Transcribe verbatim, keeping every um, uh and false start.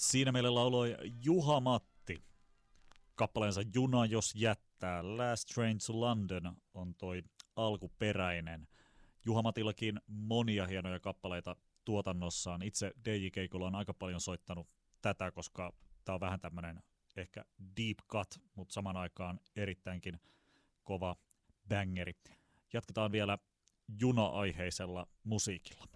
Siinä meille lauloi Juha Matti. Kappaleensa Juna jos jättää. Last Train to London on toi alkuperäinen. Juha Matillakin monia hienoja kappaleita tuotannossaan. Itse D J-keikolla on aika paljon soittanut tätä, koska tää on vähän tämmönen ehkä deep cut, mutta saman aikaan erittäinkin kova bangeri. Jatketaan vielä juna-aiheisella musiikilla.